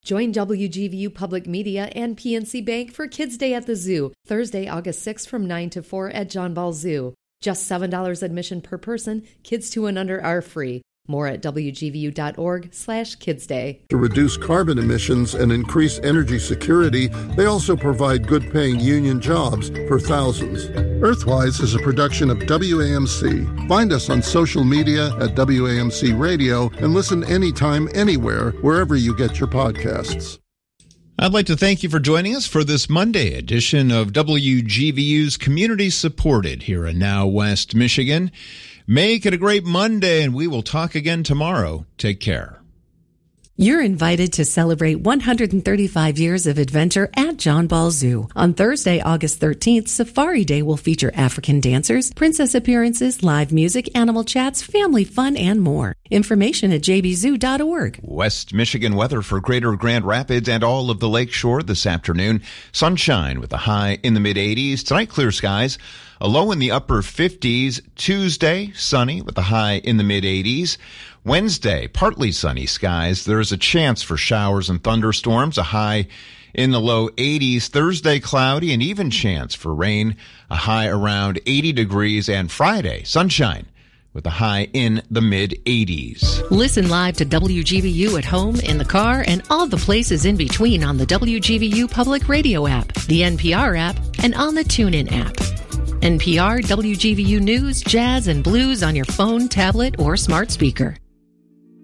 Join WGVU Public Media and PNC Bank for Kids Day at the Zoo, Thursday, August 6th from 9 to 4 at John Ball Zoo. Just $7 admission per person. Kids 2 and under are free. More at wgvu.org/kidsday. To reduce carbon emissions and increase energy security, they also provide good-paying union jobs for thousands. Earthwise is a production of WAMC. Find us on social media at WAMC Radio and listen anytime, anywhere, wherever you get your podcasts. I'd like to thank you for joining us for this Monday edition of WGVU's Community Supported here in Now West Michigan. Make it a great Monday, and we will talk again tomorrow. Take care. You're invited to celebrate 135 years of adventure at John Ball Zoo. On Thursday, August 13th, Safari Day will feature African dancers, princess appearances, live music, animal chats, family fun, and more. Information at jbzoo.org. West Michigan weather for Greater Grand Rapids and all of the Lakeshore this afternoon. Sunshine with a high in the mid-80s. Tonight, clear skies. A low in the upper 50s. Tuesday, sunny with a high in the mid-80s. Wednesday, partly sunny skies. There's a chance for showers and thunderstorms, a high in the low 80s. Thursday, cloudy, and even chance for rain, a high around 80 degrees. And Friday, sunshine with a high in the mid-80s. Listen live to WGVU at home, in the car, and all the places in between on the WGVU Public Radio app, the NPR app, and on the TuneIn app. NPR, WGVU News, Jazz, and Blues on your phone, tablet, or smart speaker.